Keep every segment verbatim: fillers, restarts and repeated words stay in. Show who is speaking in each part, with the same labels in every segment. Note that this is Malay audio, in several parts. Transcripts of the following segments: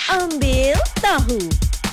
Speaker 1: Ambil tahu.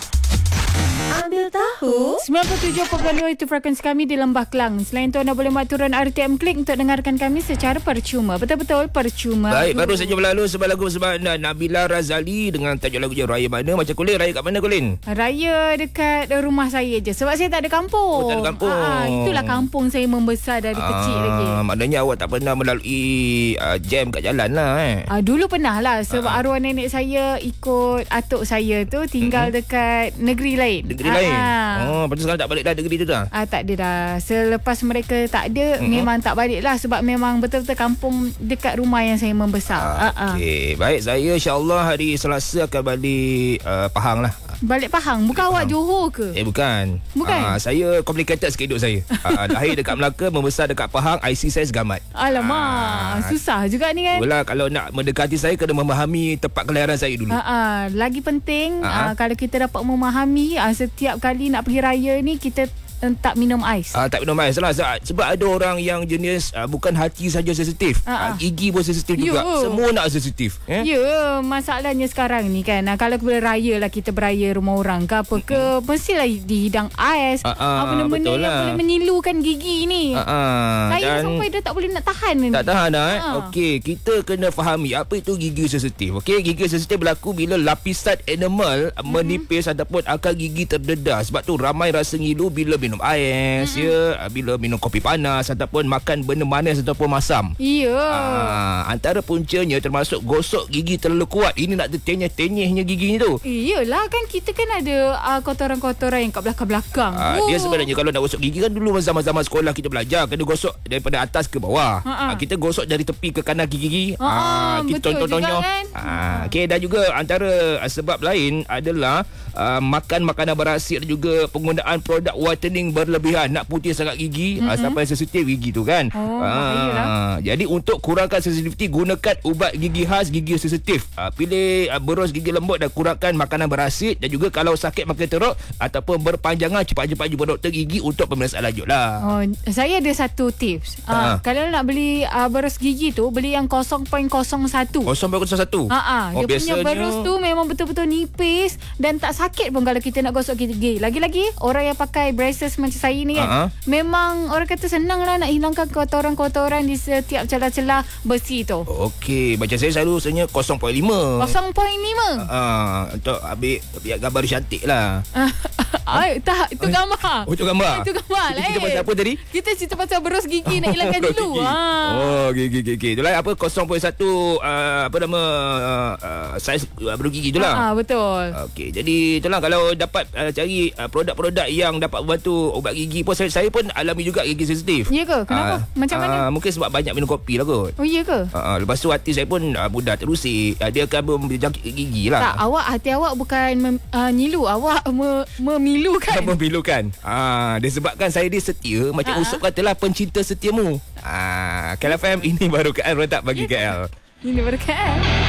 Speaker 1: Ambil tahu.
Speaker 2: sembilan puluh tujuh perpuluhan dua itu frekuensi kami di Lembah Kelang. Selain itu anda boleh muat turun R T M Klik untuk dengarkan kami secara percuma. Betul-betul percuma.
Speaker 3: Baik, baru saja berlalu sebuah lagu bersama Nabila Razali dengan tajuk lagu je Raya Mana. Macam Kulin, raya kat mana Kulin?
Speaker 2: Raya dekat rumah saya je. Sebab saya tak ada kampung.
Speaker 3: Oh, tak ada kampung.
Speaker 2: Aa, itulah kampung saya membesar dari
Speaker 3: ah,
Speaker 2: kecil lagi.
Speaker 3: Maknanya awak tak pernah melalui uh, jam kat jalan lah eh?
Speaker 2: Ah, dulu pernah lah. Sebab
Speaker 3: Ah.
Speaker 2: arwah nenek saya ikut atuk saya tu tinggal mm-hmm. dekat negeri lain.
Speaker 3: Negeri lain? Oh, lepas tu sekarang tak balik dah negeri tu dah?
Speaker 2: Ah, tak ada dah. Selepas mereka tak ada, mm-hmm. memang tak balik lah. Sebab memang betul-betul kampung dekat rumah yang saya membesar.
Speaker 3: Ah,
Speaker 2: ah,
Speaker 3: Okey, ah. Baik, saya insyaAllah hari Selasa akan balik uh, Pahang lah.
Speaker 2: Balik Pahang? Bukan balik awak Pahang. Johor ke?
Speaker 3: Eh, bukan.
Speaker 2: Bukan?
Speaker 3: Ah, saya complicated sikit hidup saya. ah, lahir dekat Melaka, membesar dekat Pahang, I C saya Segamat.
Speaker 2: Alamak, ah. susah juga ni kan?
Speaker 3: Itulah, kalau nak mendekati saya, kena memahami tempat kelahiran saya dulu.
Speaker 2: Ah, ah. Lagi penting,
Speaker 3: ah.
Speaker 2: ah, kalau kita dapat memahami, ah, setiap kali nak pergi raya ni, kita tak minum ais.
Speaker 3: Ah, tak minum ais lah. Sebab ada orang yang jenis ah, bukan hati saja sensitif. Ah, ah. Gigi pun sensitif juga. Semua nak sensitif.
Speaker 2: Eh? Ya, masalahnya sekarang ni kan. Ah, kalau beraya lah kita beraya rumah orang ke apa ke, mm-hmm. mestilah dihidang ais. Ah, ah, benda-benda yang lah. boleh menyilukan gigi ni. Ah, ah. Saya dan sampai dah tak boleh nak tahan ni.
Speaker 3: Tak tahan dah eh.
Speaker 2: Ah.
Speaker 3: Okey, kita kena fahami apa itu gigi sensitif. Okey, gigi sensitif berlaku bila lapisan enamel mm-hmm. menipis ataupun akar gigi terdedah. Sebab tu ramai rasa ngilu bila minum ais, mm-hmm. ya, bila minum kopi panas ataupun makan benda manis ataupun masam.
Speaker 2: Ya.
Speaker 3: Ah, antara puncanya termasuk gosok gigi terlalu kuat. Ini nak tertenyeh-tenyehnya gigi ni tu.
Speaker 2: Iyalah, kan kita kan ada uh, kotoran-kotoran yang kat belakang-belakang.
Speaker 3: Ah, oh. Dia sebenarnya kalau nak gosok gigi kan dulu zaman-zaman sekolah kita belajar kena gosok daripada atas ke bawah. Ah, kita gosok dari tepi ke kanan gigi.
Speaker 2: Ah,
Speaker 3: ah, kita tonton-tonton.
Speaker 2: Kan?
Speaker 3: Ah, okey, dan juga antara uh, sebab lain adalah uh, makan makanan berasir dan juga penggunaan produk whitening berlebihan, nak putih sangat gigi, mm-hmm. uh, sampai sensitif gigi tu kan.
Speaker 2: Oh,
Speaker 3: ah, jadi untuk kurangkan sensitiviti, gunakan ubat gigi khas gigi sensitif. Ah, pilih uh, berus gigi lembut dan kurangkan makanan berasid, dan juga kalau sakit makin teruk ataupun berpanjangan, cepat-cepat jumpa doktor gigi untuk pemeriksaan lanjut lah.
Speaker 2: Oh, saya ada satu tips. Ah, ah. Kalau nak beli uh, berus gigi tu, beli yang kosong perpuluhan satu.
Speaker 3: kosong perpuluhan satu.
Speaker 2: Ah, ah.
Speaker 3: Oh,
Speaker 2: dia
Speaker 3: biasanya
Speaker 2: punya berus tu memang betul-betul nipis dan tak sakit pun kalau kita nak gosok gigi. Lagi-lagi orang yang pakai braces macam saya ni kan, uh-huh. memang orang kata senang lah nak hilangkan kotoran-kotoran di setiap celah-celah besi tu.
Speaker 3: Okey, macam saya selalu sebenarnya kosong perpuluhan lima.
Speaker 2: kosong perpuluhan lima?
Speaker 3: Uh, untuk ambil biar gambar cantik lah.
Speaker 2: Ay, tak, itu gambar.
Speaker 3: Oh, itu gambar.
Speaker 2: Itu gambar lah.
Speaker 3: Kita pasal apa tadi?
Speaker 2: Kita cerita pasal berus gigi nak hilangkan dulu.
Speaker 3: Ha. Oh, gigi gigi. Itulah apa kosong perpuluhan satu uh, apa nama uh, uh, saiz uh, berus gigi itulah.
Speaker 2: Ah, betul.
Speaker 3: Okey, jadi itulah kalau dapat uh, cari uh, produk-produk yang dapat membantu ubat gigi pun saya, saya pun alami juga gigi sensitif.
Speaker 2: Ya ke? Kenapa? Uh, Macam mana?
Speaker 3: Uh, mungkin sebab banyak minum kopi lah kot.
Speaker 2: Oh, ya ke?
Speaker 3: Uh, uh, lepas tu hati saya pun uh, mudah terusik. Uh, dia akan berjangkit gigi lah.
Speaker 2: Tak, awak hati awak bukan mem, uh, nyilu, awak me, memilukan.
Speaker 3: Memilukan. Ah, disebabkan saya dia setia, macam uh-huh. Usop katalah pencinta setiamu. Ah, K L F M ini baru K L rotak bagi K L.
Speaker 2: Ini baru K L.